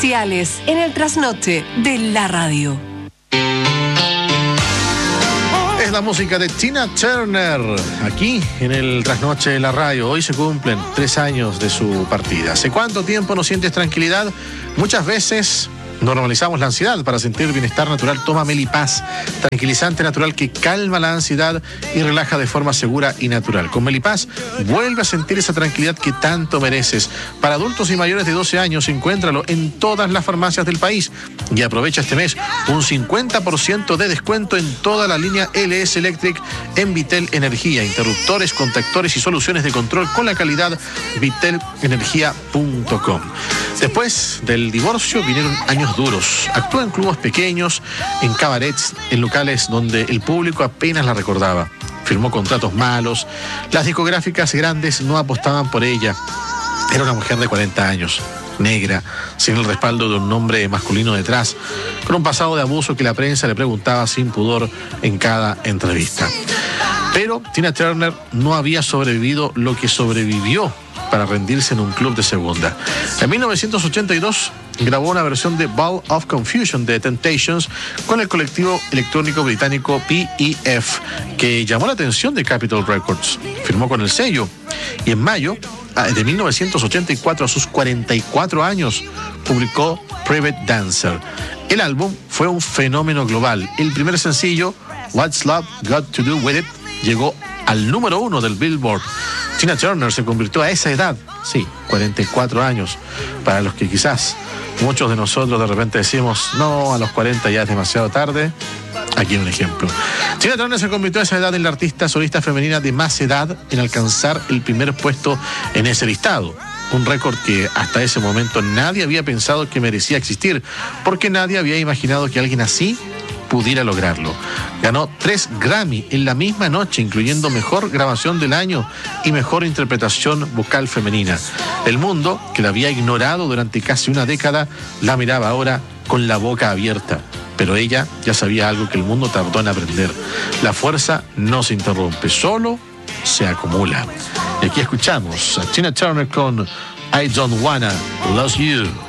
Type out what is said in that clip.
especiales en el trasnoche de la radio. Es la música de Tina Turner, aquí en el trasnoche de la radio. Hoy se cumplen 3 años de su partida. ¿Hace cuánto tiempo no sientes tranquilidad? Muchas veces normalizamos la ansiedad. Para sentir bienestar natural, toma Melipaz, tranquilizante natural que calma la ansiedad y relaja de forma segura y natural. Con Melipaz, vuelve a sentir esa tranquilidad que tanto mereces. Para adultos y mayores de 12 años, encuéntralo en todas las farmacias del país. Y aprovecha este mes un 50% de descuento en toda la línea LS Electric en Vitel Energía. Interruptores, contactores y soluciones de control con la calidad vitelenergia.com. Después del divorcio vinieron años duros. Actuó en clubes pequeños, en cabarets, en locales donde el público apenas la recordaba. Firmó contratos malos. Las discográficas grandes no apostaban por ella. Era una mujer de 40 años, negra, sin el respaldo de un nombre masculino detrás, con un pasado de abuso que la prensa le preguntaba sin pudor en cada entrevista. Pero Tina Turner no había sobrevivido lo que sobrevivió para rendirse en un club de segunda. En 1982 grabó una versión de Ball of Confusion de Temptations con el colectivo electrónico británico PEF, que llamó la atención de Capitol Records. Firmó con el sello y en mayo de 1984, a sus 44 años, publicó Private Dancer. El álbum fue un fenómeno global. El primer sencillo, What's Love Got to Do With It, llegó al número 1 del Billboard. Tina Turner se convirtió a esa edad, sí, 44 años, para los que quizás muchos de nosotros de repente decimos, no, a los 40 ya es demasiado tarde. Aquí un ejemplo. Tina Turner se convirtió a esa edad en la artista solista femenina de más edad en alcanzar el primer puesto en ese listado. Un récord que hasta ese momento nadie había pensado que merecía existir, porque nadie había imaginado que alguien así pudiera lograrlo. Ganó 3 Grammy en la misma noche, incluyendo Mejor Grabación del Año y Mejor Interpretación Vocal Femenina. El mundo, que la había ignorado durante casi una década, la miraba ahora con la boca abierta. Pero ella ya sabía algo que el mundo tardó en aprender. La fuerza no se interrumpe, solo se acumula. Y aquí escuchamos a Tina Turner con I Don't Wanna Lose You.